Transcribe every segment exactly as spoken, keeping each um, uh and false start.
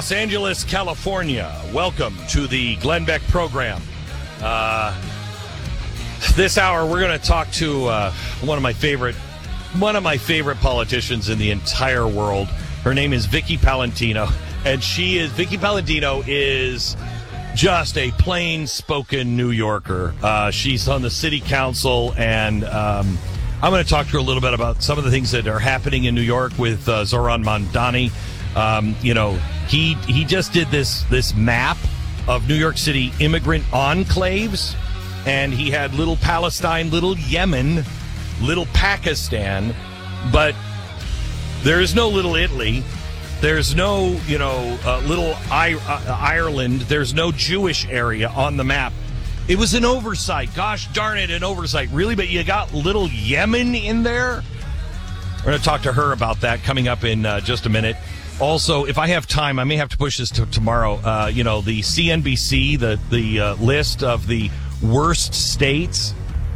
Los Angeles, California. Welcome to the Glenn Beck program. Uh, this hour, we're going to talk to uh, one of my favorite, one of my favorite politicians in the entire world. Her name is Vicki Palladino, and she is Vicki Palladino is just a plain-spoken New Yorker. Uh, she's on the city council, and um, I'm going to talk to her a little bit about some of the things that are happening in New York with uh, Zohran Mamdani. Um, you know, he he just did this this map of New York City immigrant enclaves, and he had little Palestine, little Yemen, little Pakistan, but there is no little Italy. There's no, you know, uh, little I- uh, Ireland. There's no Jewish area on the map. It was an oversight. Gosh darn it, an oversight. Really? But you got little Yemen in there? We're going to talk to her about that coming up in uh, just a minute. Also, if I have time, I may have to push this to tomorrow. Uh, you know, the C N B C, the, the uh, list of the worst states.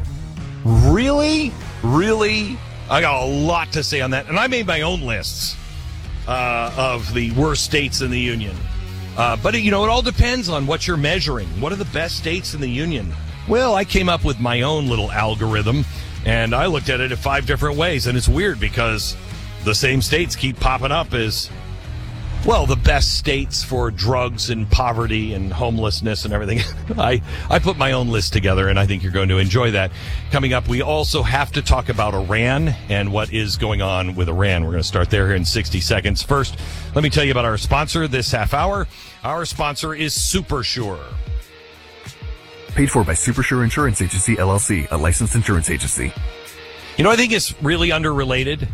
Really? Really? I got a lot to say on that. And I made my own lists uh, of the worst states in the union. Uh, but, you know, it all depends on what you're measuring. What are the best states in the union? Well, I came up with my own little algorithm, and I looked at it in five different ways. And it's weird because the same states keep popping up as, well, the best states for drugs and poverty and homelessness and everything. I, I put my own list together, and I think you're going to enjoy that. Coming up, we also have to talk about Iran and what is going on with Iran. We're going to start there in sixty seconds. First, let me tell you about our sponsor this half hour. Our sponsor is SuperSure. Paid for by SuperSure Insurance Agency, L L C, a licensed insurance agency. You know, I think it's really underrelated.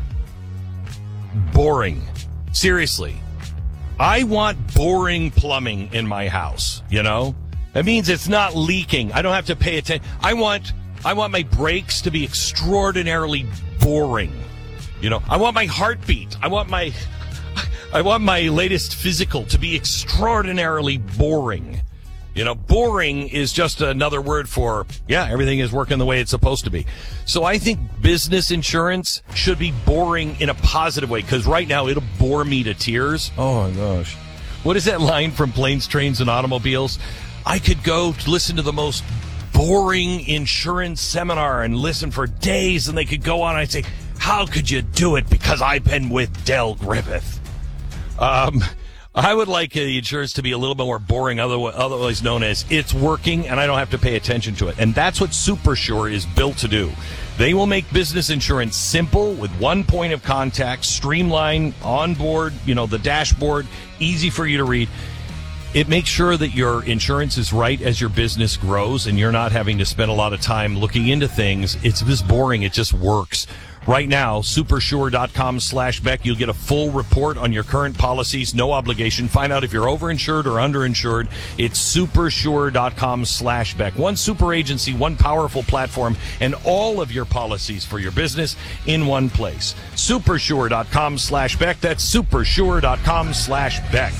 Boring. Seriously. I want boring plumbing in my house, you know? That means it's not leaking. I don't have to pay attention. I want I want my brakes to be extraordinarily boring. You know, I want my heartbeat. I want my I want my latest physical to be extraordinarily boring. You know, boring is just another word for, yeah, everything is working the way it's supposed to be. So I think business insurance should be boring in a positive way, because right now it'll bore me to tears. Oh, my gosh. What is that line from Planes, Trains, and Automobiles? I could go to listen to the most boring insurance seminar and listen for days, and they could go on and I'd say, how could you do it? Because I've been with Del Griffith. Um... I would like the insurance to be a little bit more boring, otherwise known as it's working, and I don't have to pay attention to it. And that's what SuperSure is built to do. They will make business insurance simple with one point of contact, streamlined, onboard, you know, the dashboard, easy for you to read. It makes sure that your insurance is right as your business grows, and you're not having to spend a lot of time looking into things. It's just boring. It just works. Right now, supersure.com slash Beck. You'll get a full report on your current policies, no obligation. Find out if you're overinsured or underinsured. It's supersure.com slash Beck. One super agency, one powerful platform, and all of your policies for your business in one place. Supersure.com slash Beck. That's supersure.com slash Beck.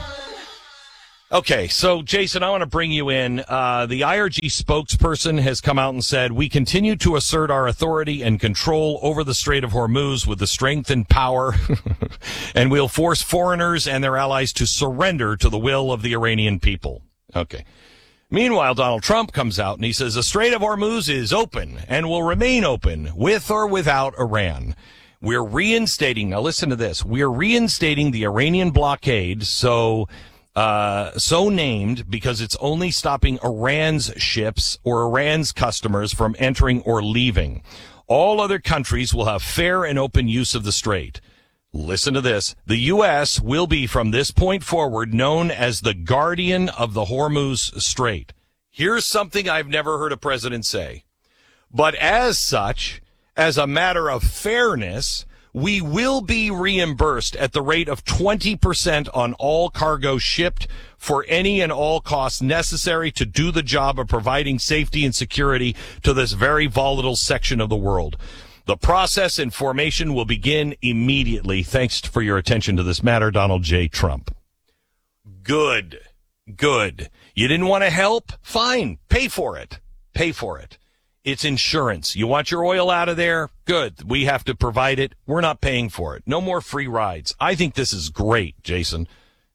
Okay, so, Jason, I want to bring you in. Uh, the I R G spokesperson has come out and said, we continue to assert our authority and control over the Strait of Hormuz with the strength and power, and we'll force foreigners and their allies to surrender to the will of the Iranian people. Okay. Meanwhile, Donald Trump comes out and he says, the Strait of Hormuz is open and will remain open with or without Iran. We're reinstating, now listen to this, we're reinstating the Iranian blockade, so... Uh, so named because it's only stopping Iran's ships or Iran's customers from entering or leaving. All other countries will have fair and open use of the strait. Listen to this. The U S will be from this point forward known as the guardian of the Hormuz Strait. Here's something I've never heard a president say. But as such, as a matter of fairness, we will be reimbursed at the rate of twenty percent on all cargo shipped for any and all costs necessary to do the job of providing safety and security to this very volatile section of the world. The process and formation will begin immediately. Thanks for your attention to this matter, Donald J. Trump. Good. Good. You didn't want to help? Fine. Pay for it. Pay for it. It's insurance. You want your oil out of there? Good. We have to provide it. We're not paying for it. No more free rides. I think this is great, Jason.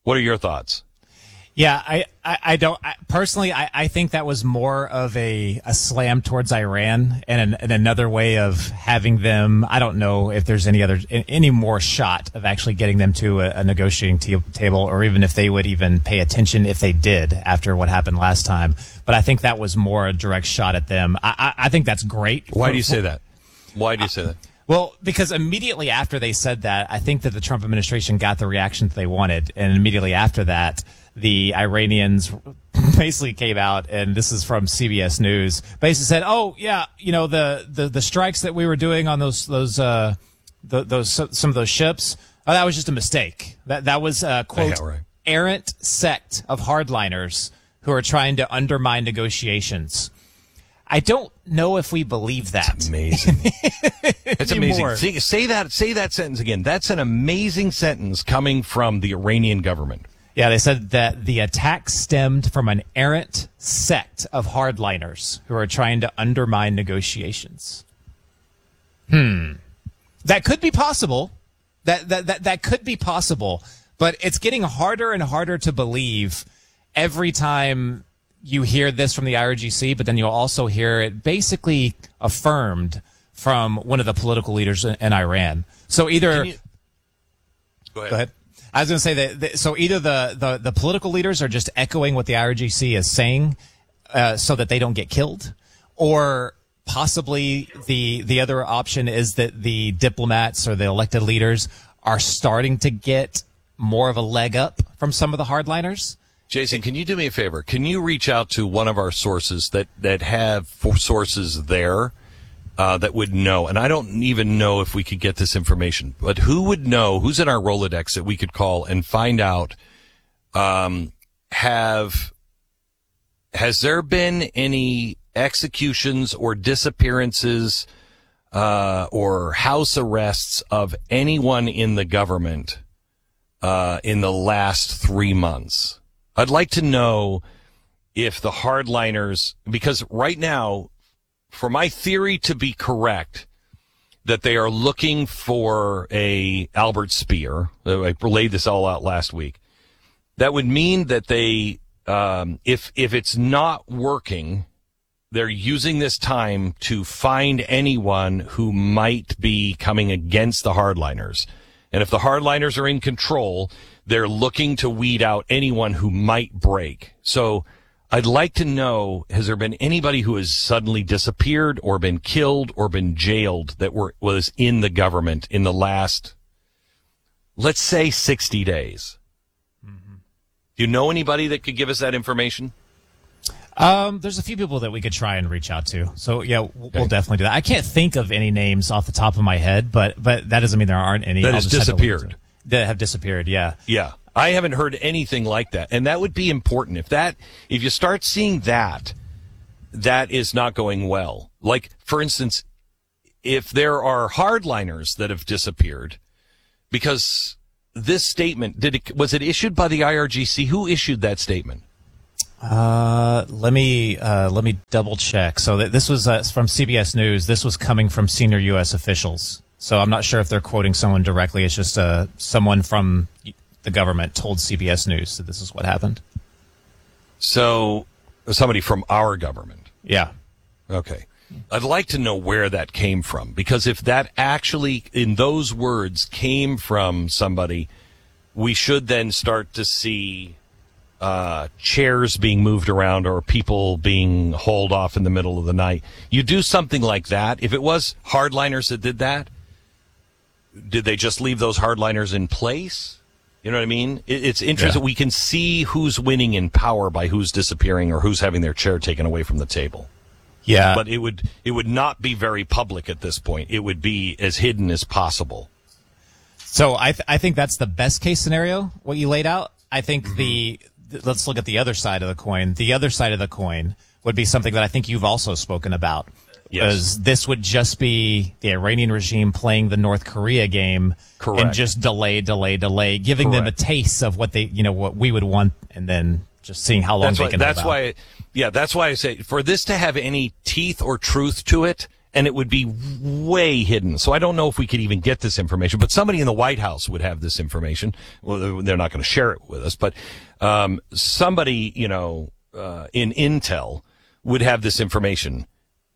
What are your thoughts? Yeah, I, I, I don't I, personally. I, I think that was more of a, a slam towards Iran and, an, and another way of having them. I don't know if there's any other any more shot of actually getting them to a, a negotiating t- table, or even if they would even pay attention if they did after what happened last time. But I think that was more a direct shot at them. I, I, I think that's great. Why for, do you say that? Why do you say that? Well, because immediately after they said that, I think that the Trump administration got the reaction that they wanted, and immediately after that, the Iranians basically came out, and this is from C B S News, basically said, "Oh yeah, you know the the, the strikes that we were doing on those those uh the, those some of those ships, oh, that was just a mistake. That that was a quote Yeah, right. errant sect of hardliners who are trying to undermine negotiations." I don't know if we believe that. Amazing. It's amazing. Anymore. Say, say that. Say that sentence again. That's an amazing sentence coming from the Iranian government. Yeah, they said that the attack stemmed from an errant sect of hardliners who are trying to undermine negotiations. Hmm. That could be possible. That, that, that, that could be possible. But it's getting harder and harder to believe every time you hear this from the I R G C, but then you'll also hear it basically affirmed from one of the political leaders in, in Iran. So either... You, go ahead. Go ahead. I was going to say that, that so either the, the, the political leaders are just echoing what the I R G C is saying uh, so that they don't get killed, or possibly the the other option is that the diplomats or the elected leaders are starting to get more of a leg up from some of the hardliners. Jason, can you do me a favor? Can you reach out to one of our sources that, that have sources there uh, that would know? And I don't even know if we could get this information, but who would know, who's in our Rolodex that we could call and find out, um, have, has there been any executions or disappearances uh, or house arrests of anyone in the government uh, in the last three months? I'd like to know if the hardliners, because right now, for my theory to be correct, that they are looking for a Albert Speer. I laid this all out last week. That would mean that they, um, if if it's not working, they're using this time to find anyone who might be coming against the hardliners. And if the hardliners are in control, they're looking to weed out anyone who might break. So I'd like to know, has there been anybody who has suddenly disappeared or been killed or been jailed that were was in the government in the last, let's say, sixty days? Mm-hmm. Do you know anybody that could give us that information? Um, there's a few people that we could try and reach out to. So yeah, we'll, Okay. we'll definitely do that. I can't think of any names off the top of my head, but but that doesn't mean there aren't any That I'll has just have to look disappeared. into it. That have disappeared. Yeah. Yeah. I haven't heard anything like that. And that would be important. If that, if you start seeing that, that is not going well. Like, for instance, if there are hardliners that have disappeared, because this statement, did it, was it issued by the I R G C? Who issued that statement? Uh, let me uh, let me double check. So th- this was uh, from C B S News. This was coming from senior U S officials. So I'm not sure if they're quoting someone directly. It's just uh, someone from the government told C B S News that this is what happened. So somebody from our government. Yeah. Okay. I'd like to know where that came from, because if that actually, in those words, came from somebody, we should then start to see uh, chairs being moved around or people being hauled off in the middle of the night. You do something like that. If it was hardliners that did that, did they just leave those hardliners in place? You know what I mean? It, it's interesting. Yeah. We can see who's winning in power by who's disappearing or who's having their chair taken away from the table. Yeah. But it would it would not be very public at this point. It would be as hidden as possible. So I th- I think that's the best case scenario, what you laid out. I think Mm-hmm. the th- let's look at the other side of the coin. The other side of the coin would be something that I think you've also spoken about. Yes. Because this would just be the Iranian regime playing the North Korea game. Correct. And just delay, delay, delay, giving them a Correct. taste of what they, you know, what we would want, and then just seeing how long That's they why. can That's hold out. why. Yeah, that's why I say for this to have any teeth or truth to it, and it would be way hidden. So I don't know if we could even get this information, but somebody in the White House would have this information. Well, they're not going to share it with us, but um, somebody, you know, uh, in Intel would have this information.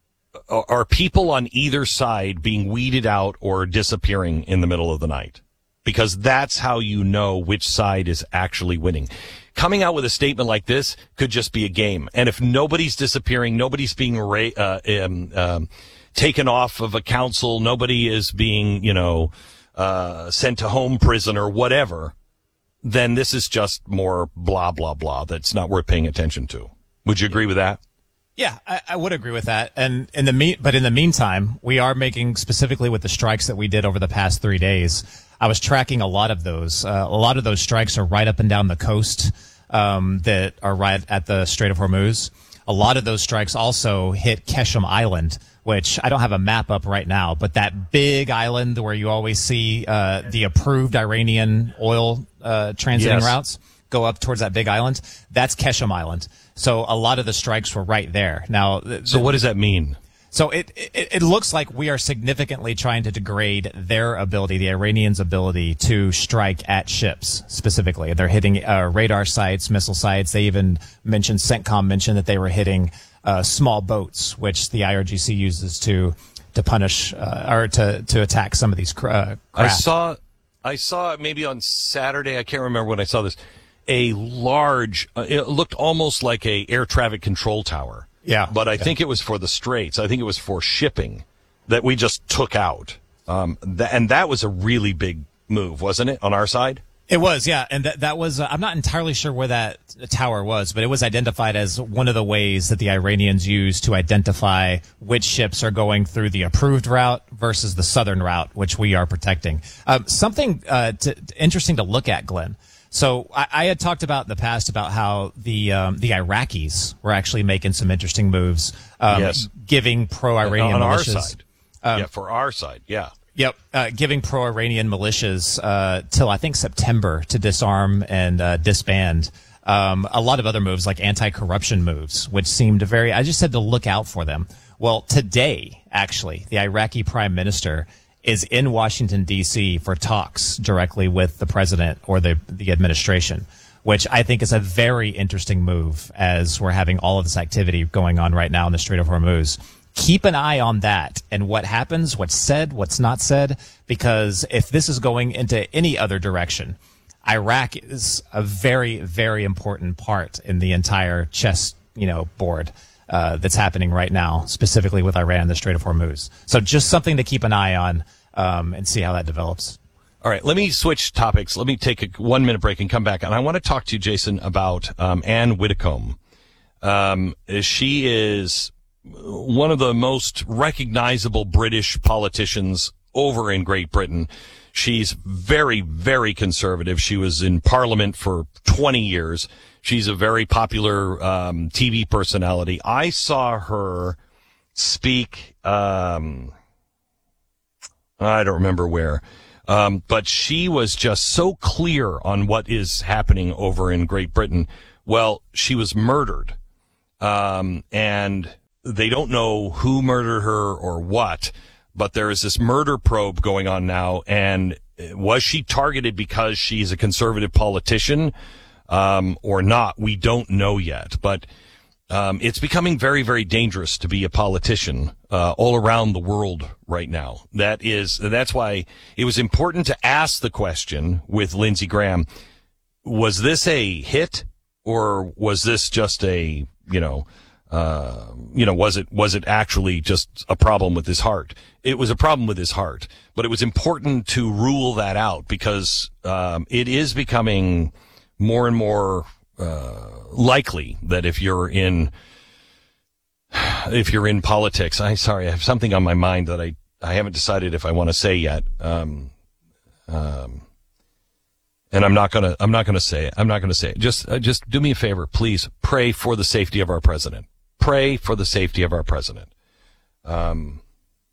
Are people on either side being weeded out or disappearing in the middle of the night? Because that's how you know which side is actually winning. Coming out with a statement like this could just be a game. And if nobody's disappearing, nobody's being ra- uh, um, um, taken off of a council, nobody is being, you know, uh, sent to home prison or whatever, then this is just more blah, blah, blah that's not worth paying attention to. Would you agree with that? Yeah, I, I would agree with that. And in the me- but in the meantime, we are making, specifically with the strikes that we did over the past three days, I was tracking a lot of those. Uh, a lot of those strikes are right up and down the coast um, that are right at the Strait of Hormuz. A lot of those strikes also hit Keshem Island, which I don't have a map up right now, but that big island where you always see uh, the approved Iranian oil uh, transiting Yes. routes go up towards that big island, that's Keshem Island. So a lot of the strikes were right there. Now, th- So what does that mean? So it, it it looks like we are significantly trying to degrade their ability, the Iranians' ability to strike at ships specifically. They're hitting uh, radar sites, missile sites. They even mentioned, CENTCOM mentioned that they were hitting uh, small boats, which the I R G C uses to to punish uh, or to to attack some of these cr- uh, craft. I saw, I saw maybe on Saturday. I can't remember when I saw this. A large, uh, it looked almost like a air traffic control tower. Yeah, but I yeah. think it was for the straits. I think it was for shipping that we just took out. Um, th- and that was a really big move, wasn't it, on our side? It was, yeah, and that that was. Uh, I'm not entirely sure where that tower was, but it was identified as one of the ways that the Iranians use to identify which ships are going through the approved route versus the southern route, which we are protecting. Um, something uh, to, interesting to look at, Glenn. So I, I had talked about in the past about how the um, the Iraqis were actually making some interesting moves, um, Yes. giving pro-Iranian on militias. our side. Um, yeah, for our side, yeah. Yep, uh, giving pro-Iranian militias uh, till I think September to disarm and uh, disband. Um, a lot of other moves like anti-corruption moves, which seemed very. I just had to look out for them. Well, today, actually, the Iraqi prime minister is in Washington, D C for talks directly with the president or the, the administration, which I think is a very interesting move as we're having all of this activity going on right now in the Strait of Hormuz. Keep an eye on that and what happens, what's said, what's not said, because if this is going into any other direction, Iraq is a very, very important part in the entire chess, you know, board. Uh, that's happening right now, specifically with Iran and the Strait of Hormuz. So just something to keep an eye on um, and see how that develops. All right, let me switch topics. Let me take a one-minute break and come back. And I want to talk to you, Jason, about um, Anne Widdecombe. Um, she is one of the most recognizable British politicians over in Great Britain. She's very, very conservative. She was in Parliament for twenty years. She's a very popular um, T V personality. I saw her speak, um, I don't remember where, um, but she was just so clear on what is happening over in Great Britain. Well, she was murdered, um, and they don't know who murdered her or what, but there is this murder probe going on now, and was she targeted because she's a conservative politician? Um, or not, we don't know yet, but um, it's becoming very, very dangerous to be a politician uh, all around the world right now. That is, that's why it was important to ask the question with Lindsey Graham: was this a hit, or was this just a, you know, uh, you know, was it was it actually just a problem with his heart? It was a problem with his heart, but it was important to rule that out because um, it is becoming more and more uh, likely that if you're in if you're in politics, I sorry, I have something on my mind that I, I haven't decided if I want to say yet. Um, um, and I'm not gonna I'm not gonna say it. I'm not gonna say it. Just uh, just do me a favor, please. Pray for the safety of our president. Pray for the safety of our president. Um,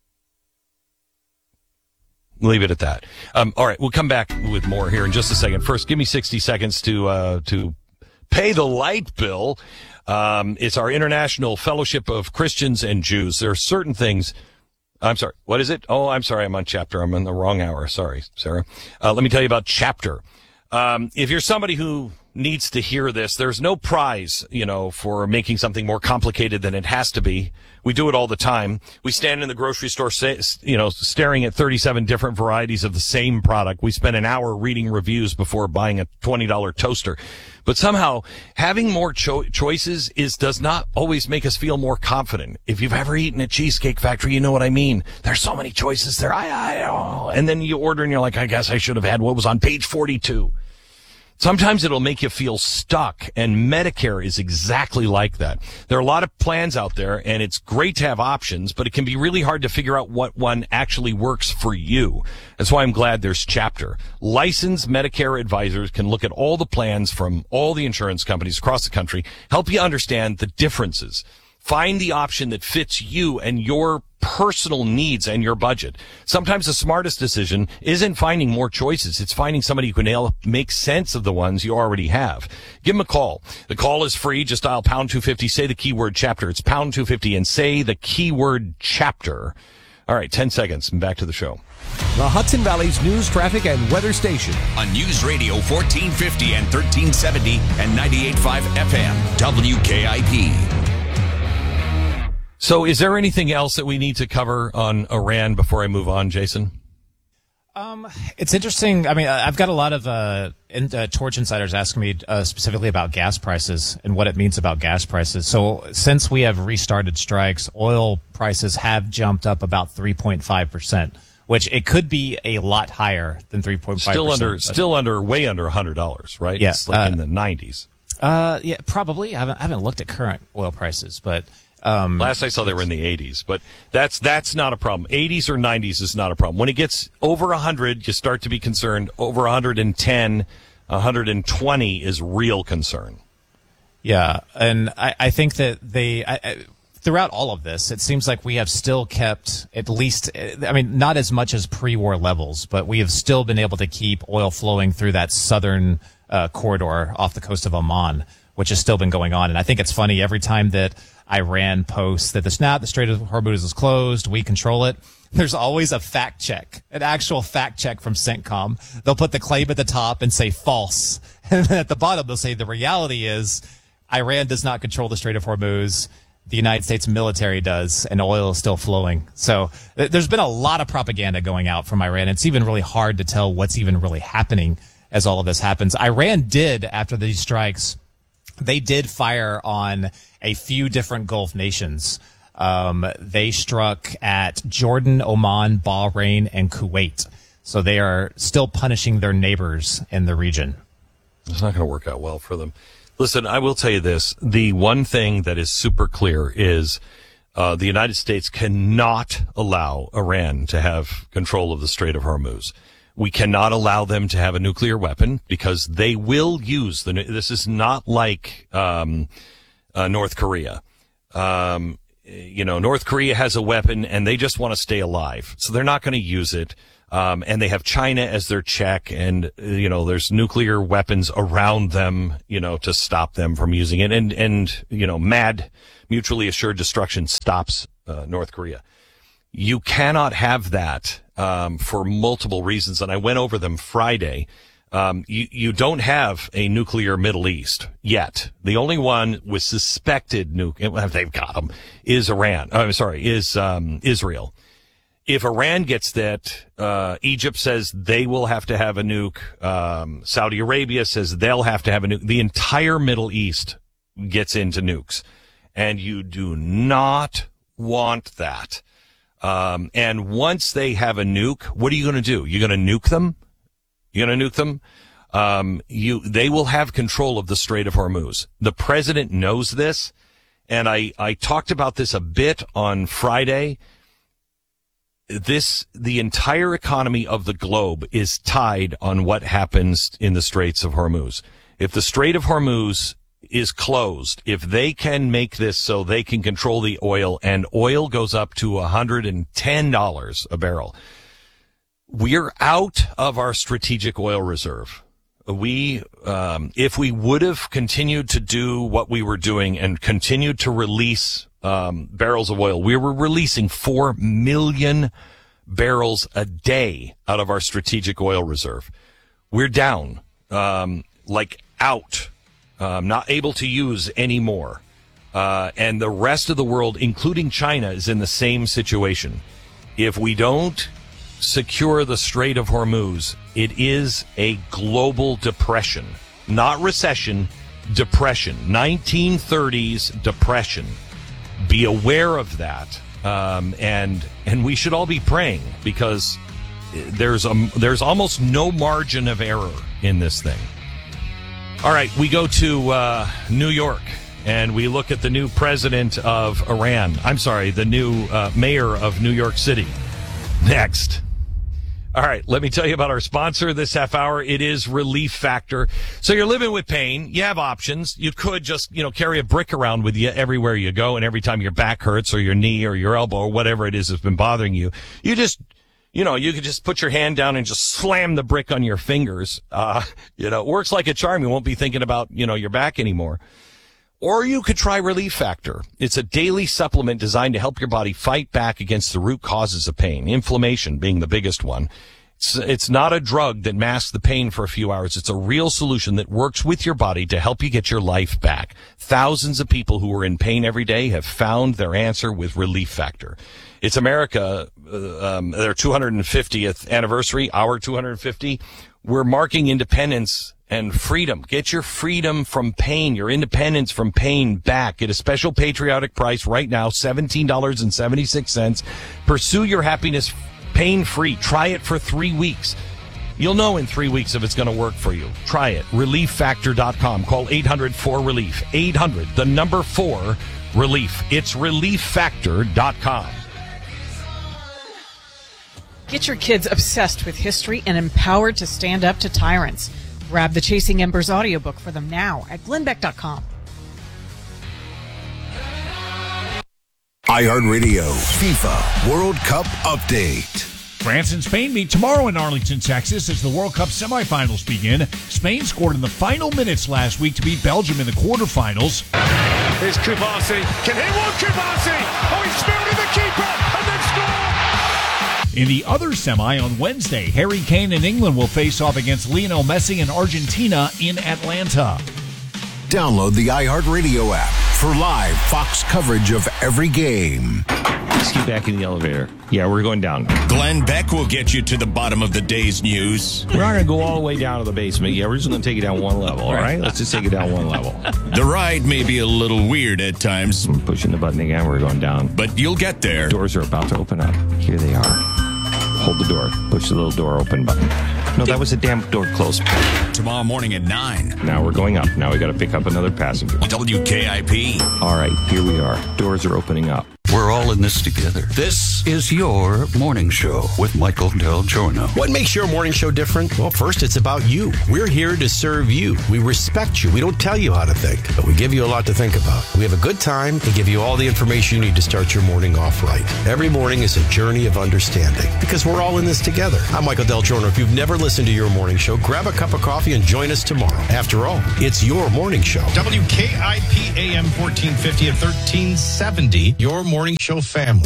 Leave it at that. Um, all right, we'll come back with more here in just a second. First, give me sixty seconds to uh, to pay the light bill. Um, it's our International Fellowship of Christians and Jews. There are certain things I'm sorry. What is it? Oh, I'm sorry. I'm on Chapter. I'm in the wrong hour. Sorry, Sarah. Uh, let me tell you about Chapter. Um, if you're somebody who needs to hear this, there's no prize, you know, for making something more complicated than it has to be. We do it all the time. We stand in the grocery store, you know, staring at thirty-seven different varieties of the same product. We spend an hour reading reviews before buying a twenty dollars toaster. But somehow having more cho- choices is does not always make us feel more confident. If you've ever eaten at Cheesecake Factory, you know what I mean. There's so many choices there. I, I, oh. And then you order and you're like, I guess I should have had what was on page forty-two. Sometimes it'll make you feel stuck, and Medicare is exactly like that. There are a lot of plans out there, and it's great to have options, but it can be really hard to figure out what one actually works for you. That's why I'm glad there's Chapter. Licensed Medicare advisors can look at all the plans from all the insurance companies across the country, help you understand the differences. Find the option that fits you and your personal needs and your budget. Sometimes the smartest decision isn't finding more choices. It's finding somebody who can help make sense of the ones you already have. Give them a call. The call is free. Just dial pound two fifty. Say the keyword Chapter. It's pound two fifty and say the keyword Chapter. All right, ten seconds and back to the show. The Hudson Valley's news, traffic, and weather station. On News Radio fourteen fifty and thirteen seventy and ninety-eight point five F M, W K I P. So is there anything else that we need to cover on Iran before I move on, Jason? Um, it's interesting. I mean, I've got a lot of uh, in, uh, Torch insiders asking me uh, specifically about gas prices and what it means about gas prices. So since we have restarted strikes, oil prices have jumped up about three point five percent, which it could be a lot higher than three point five percent. Still under, still under, way under one hundred dollars, right? Yeah, it's like uh, in the nineties. Uh, yeah, probably. I haven't, I haven't looked at current oil prices, but... Um, Last I saw, they were in the eighties, but that's that's not a problem. eighties or nineties is not a problem. When it gets over one hundred, you start to be concerned. Over one hundred ten, one hundred twenty is real concern. Yeah, and I, I think that they, I, I, throughout all of this, it seems like we have still kept at least, I mean, not as much as pre-war levels, but we have still been able to keep oil flowing through that southern uh, corridor off the coast of Oman, which has still been going on. And I think it's funny every time that Iran posts that the, now the Strait of Hormuz is closed, we control it, there's always a fact check, an actual fact check from CENTCOM. They'll put the claim at the top and say false. And then at the bottom, they'll say the reality is Iran does not control the Strait of Hormuz. The United States military does, and oil is still flowing. So th- there's been a lot of propaganda going out from Iran. It's even really hard to tell what's even really happening as all of this happens. Iran did, after these strikes, they did fire on a few different Gulf nations. Um, they struck at Jordan, Oman, Bahrain, and Kuwait. So they are still punishing their neighbors in the region. It's not going to work out well for them. Listen, I will tell you this. The one thing that is super clear is uh, the United States cannot allow Iran to have control of the Strait of Hormuz. We cannot allow them to have a nuclear weapon because they will use the. This is not like um, uh, North Korea. Um, you know, North Korea has a weapon and they just want to stay alive, so they're not going to use it. Um, and they have China as their check, and uh, you know, there's nuclear weapons around them, you know, to stop them from using it. And and you know, mad, mutually assured destruction stops uh, North Korea. You cannot have that um, for multiple reasons, and I went over them Friday. Um, you, you don't have a nuclear Middle East yet. The only one with suspected nuke, they've got them, is Iran. I'm sorry, is um, Israel. If Iran gets that, uh, Egypt says they will have to have a nuke. Um, Saudi Arabia says they'll have to have a nuke. The entire Middle East gets into nukes, and you do not want that. Um, and once they have a nuke, what are you going to do? You're going to nuke them? You're going to nuke them? Um, you, they will have control of the Strait of Hormuz. The president knows this. And I, I talked about this a bit on Friday. This, the entire economy of the globe is tied on what happens in the Straits of Hormuz. If the Strait of Hormuz is closed, if they can make this so they can control the oil, and oil goes up to one hundred ten dollars a barrel, we're out of our strategic oil reserve. We, um, if we would have continued to do what we were doing and continued to release um, barrels of oil. We were releasing four million barrels a day out of our strategic oil reserve. We're down, um, like out, um, not able to use anymore. Uh, and the rest of the world, including China, is in the same situation. If we don't secure the Strait of Hormuz, it is a global depression, not recession, depression, nineteen thirties depression. Be aware of that, um, and and we should all be praying, because there's a, there's almost no margin of error in this thing. All right, we go to uh, New York, and we look at the new president of Iran. I'm sorry, the new uh, mayor of New York City. Next. All right, let me tell you about our sponsor this half hour. It is Relief Factor. So you're living with pain. You have options. You could just, you know, carry a brick around with you everywhere you go, and every time your back hurts or your knee or your elbow or whatever it is that's been bothering you, you just, you know, you could just put your hand down and just slam the brick on your fingers. Uh, you know, it works like a charm. You won't be thinking about, you know, your back anymore. Or you could try Relief Factor. It's a daily supplement designed to help your body fight back against the root causes of pain, inflammation being the biggest one. It's, it's not a drug that masks the pain for a few hours. It's a real solution that works with your body to help you get your life back. Thousands of people who are in pain every day have found their answer with Relief Factor. It's America, uh, um, their two hundred fiftieth anniversary, our two hundred fifty. We're marking independence and freedom. Get your freedom from pain, your independence from pain back. Get a special patriotic price right now, seventeen dollars and seventy-six cents. Pursue your happiness pain-free. Try it for three weeks. You'll know in three weeks if it's going to work for you. Try it. relief factor dot com. Call eight hundred four relief. eight hundred, the number four, relief. It's relief factor dot com. Get your kids obsessed with history and empowered to stand up to tyrants. Grab the Chasing Embers audiobook for them now at glenn beck dot com. iHeartRadio FIFA World Cup Update. France and Spain meet tomorrow in Arlington, Texas as the World Cup semifinals begin. Spain scored in the final minutes last week to beat Belgium in the quarterfinals. Here's Kubasi. Can he walk Kubasi? Oh, he spilled in the keeper and then scored! In the other semi on Wednesday, Harry Kane and England will face off against Lionel Messi and Argentina in Atlanta. Download the iHeartRadio app for live Fox coverage of every game. Let's get back in the elevator. Yeah, we're going down. Glenn Beck will get you to the bottom of the day's news. We're not going to go all the way down to the basement. Yeah, we're just going to take it down one level, all right? Let's just take it down one level. The ride may be a little weird at times. I'm pushing the button again. We're going down. But you'll get there. Doors are about to open up. Here they are. Hold the door. Push the little door open button. No, that was a damn door closed. Tomorrow morning at nine. Now we're going up. Now we got to pick up another passenger. W K I P. All right, here we are. Doors are opening up. We're all in this together. This is your morning show with Michael Del Giorno. What makes your morning show different? Well, first, it's about you. We're here to serve you. We respect you. We don't tell you how to think, but we give you a lot to think about. We have a good time and give you all the information you need to start your morning off right. Every morning is a journey of understanding because we're all in this together. I'm Michael Del Giorno. If you've never listened to your morning show, grab a cup of coffee and join us tomorrow. After all, it's your morning show. W K I P A M fourteen fifty and thirteen seventy, your morning show family.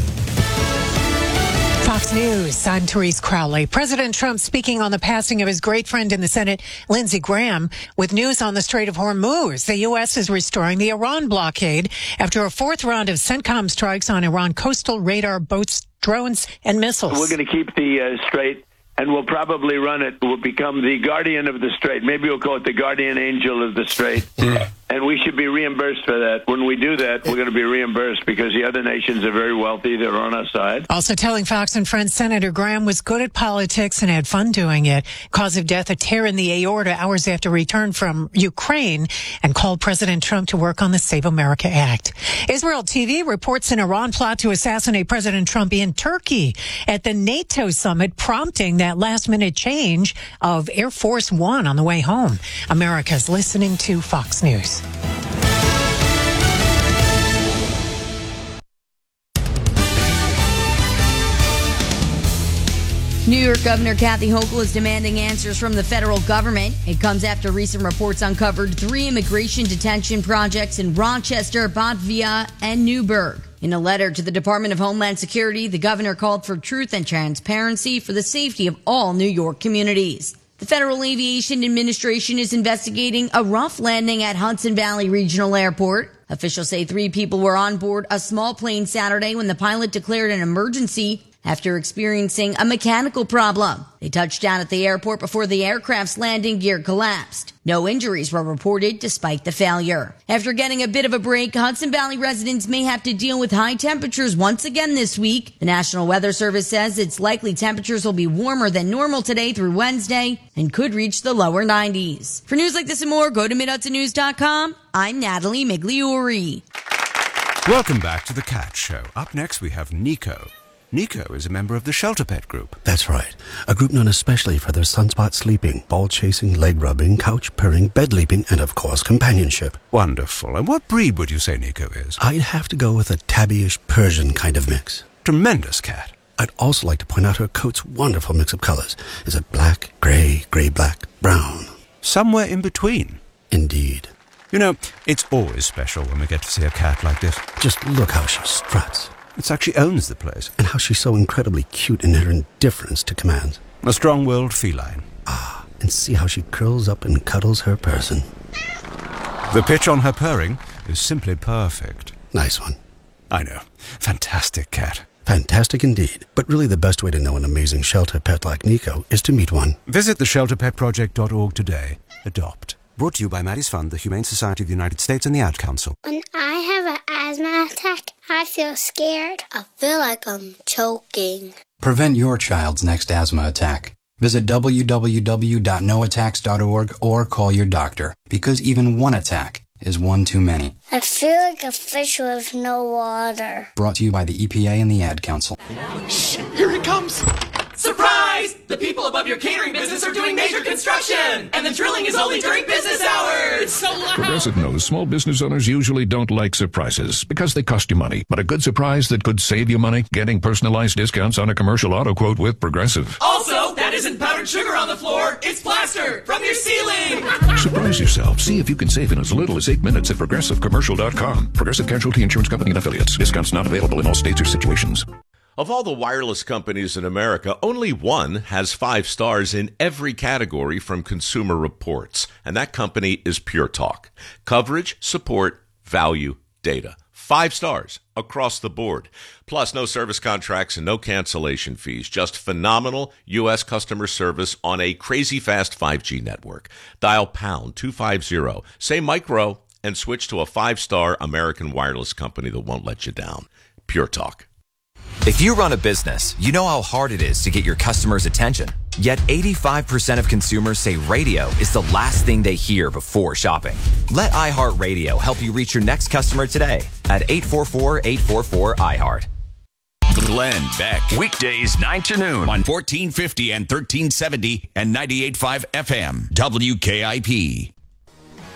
Fox News, I'm Therese Crowley. President Trump speaking on the passing of his great friend in the Senate, Lindsey Graham, with news on the Strait of Hormuz. The U S is restoring the Iran blockade after a fourth round of CENTCOM strikes on Iran coastal radar boats, drones, and missiles. We're going to keep the uh, strait, and we'll probably run it. We'll become the guardian of the strait. Maybe we'll call it the guardian angel of the strait. And we should be reimbursed for that. When we do that, we're going to be reimbursed because the other nations are very wealthy. They're on our side. Also telling Fox and Friends, Senator Graham was good at politics and had fun doing it. Cause of death, a tear in the aorta hours after return from Ukraine, and called President Trump to work on the Save America Act. Israel T V reports an Iran plot to assassinate President Trump in Turkey at the NATO summit, prompting that last-minute change of Air Force One on the way home. America's listening to Fox News. New York Governor Kathy Hochul is demanding answers from the federal government. It comes after recent reports uncovered three immigration detention projects in Rochester, Batavia, and Newburgh. In a letter to the Department of Homeland Security, the governor called for truth and transparency for the safety of all New York communities. The Federal Aviation Administration is investigating a rough landing at Hudson Valley Regional Airport. Officials say three people were on board a small plane Saturday when the pilot declared an emergency after experiencing a mechanical problem. They touched down at the airport before the aircraft's landing gear collapsed. No injuries were reported despite the failure. After getting a bit of a break, Hudson Valley residents may have to deal with high temperatures once again this week. The National Weather Service says it's likely temperatures will be warmer than normal today through Wednesday and could reach the lower nineties. For news like this and more, go to mid hudson news dot com. I'm Natalie Migliori. Welcome back to The Cat Show. Up next, we have Nico. Nico is a member of the Shelter Pet Group. That's right. A group known especially for their sunspot sleeping, ball chasing, leg rubbing, couch purring, bed leaping, and of course companionship. Wonderful. And what breed would you say Nico is? I'd have to go with a tabbyish Persian kind of mix. Tremendous cat. I'd also like to point out her coat's wonderful mix of colors. Is it black, gray, gray-black, brown? Somewhere in between. Indeed. You know, it's always special when we get to see a cat like this. Just look how she struts. It's like she owns the place. And how she's so incredibly cute in her indifference to commands. A strong-willed feline. Ah, and see how she curls up and cuddles her person. The pitch on her purring is simply perfect. Nice one. I know. Fantastic cat. Fantastic indeed. But really the best way to know an amazing shelter pet like Nico is to meet one. Visit the shelter pet project dot org today. Adopt. Brought to you by Maddie's Fund, the Humane Society of the United States, and the Ad Council. When I have an asthma attack, I feel scared. I feel like I'm choking. Prevent your child's next asthma attack. Visit w w w dot no attacks dot org or call your doctor, because even one attack is one too many. I feel like a fish with no water. Brought to you by the E P A and the Ad Council. Shh, here he comes. Surprise! The people above your catering business are doing major construction, and the drilling is only during business hours. It's so loud. Progressive knows small business owners usually don't like surprises because they cost you money. But a good surprise that could save you money? Getting personalized discounts on a commercial auto quote with Progressive. Also, that isn't powdered sugar on the floor. It's plaster from your ceiling. Surprise yourself. See if you can save in as little as eight minutes at progressive commercial dot com. Progressive Casualty Insurance Company and Affiliates. Discounts not available in all states or situations. Of all the wireless companies in America, only one has five stars in every category from Consumer Reports, and that company is Pure Talk. Coverage, support, value, data. Five stars across the board. Plus, no service contracts and no cancellation fees. Just phenomenal U S customer service on a crazy fast five G network. Dial pound two fifty, say micro, and switch to a five-star American wireless company that won't let you down. Pure Talk. If you run a business, you know how hard it is to get your customers' attention. Yet eighty-five percent of consumers say radio is the last thing they hear before shopping. Let iHeartRadio help you reach your next customer today at eight four four, eight four four, I heart. Glenn Beck. Weekdays nine to noon on fourteen fifty and thirteen seventy and ninety-eight point five F M. W K I P.